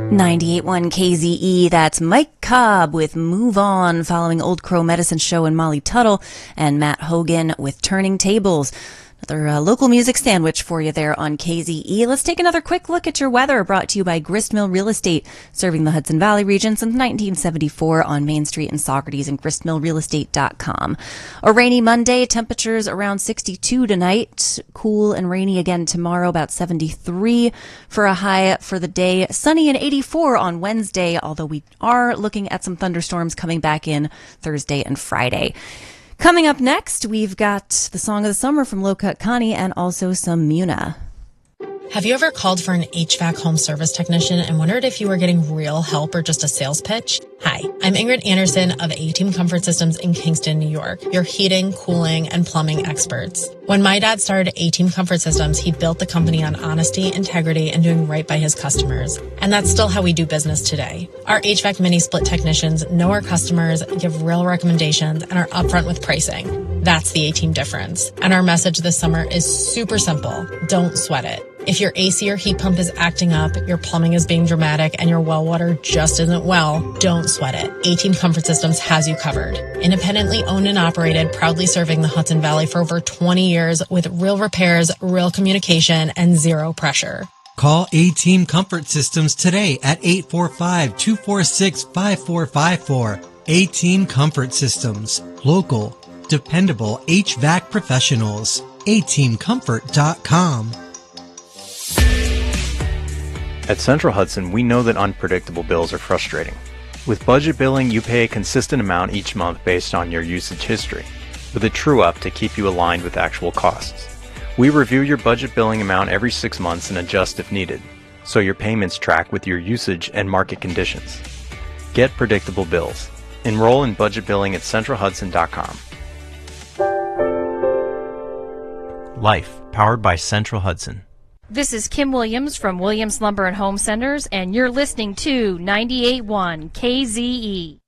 98.1 KZE, that's Mike Cobb with Move On, following Old Crow Medicine Show and Molly Tuttle, and Matt Hogan with Turning Tables. Another local music sandwich for you there on KZE. Let's take another quick look at your weather, brought to you by Gristmill Real Estate, serving the Hudson Valley region since 1974 on Main Street in Saugerties, and gristmillrealestate.com. A rainy Monday, temperatures around 62 tonight. Cool and rainy again tomorrow, about 73 for a high for the day. Sunny and 84 on Wednesday, although we are looking at some thunderstorms coming back in Thursday and Friday. Coming up next, we've got the Song of the Summer from Low Cut Connie and also some Muna. Have you ever called for an HVAC home service technician and wondered if you were getting real help or just a sales pitch? Hi, I'm Ingrid Anderson of A-Team Comfort Systems in Kingston, New York, your heating, cooling, and plumbing experts. When my dad started A-Team Comfort Systems, he built the company on honesty, integrity, and doing right by his customers. And that's still how we do business today. Our HVAC mini-split technicians know our customers, give real recommendations, and are upfront with pricing. That's the A-Team difference. And our message this summer is super simple. Don't sweat it. If your AC or heat pump is acting up, your plumbing is being dramatic, and your well water just isn't well, don't sweat it. A-Team Comfort Systems has you covered. Independently owned and operated, proudly serving the Hudson Valley for over 20 years with real repairs, real communication, and zero pressure. Call A-Team Comfort Systems today at 845-246-5454. A-Team Comfort Systems. Local, dependable HVAC professionals. ateamcomfort.com. At Central Hudson, we know that unpredictable bills are frustrating. With budget billing, you pay a consistent amount each month based on your usage history, with a true-up to keep you aligned with actual costs. We review your budget billing amount every 6 months and adjust if needed, so your payments track with your usage and market conditions. Get predictable bills. Enroll in budget billing at centralhudson.com. Life, powered by Central Hudson. This is Kim Williams from Williams Lumber and Home Centers, and you're listening to 98.1 KZE.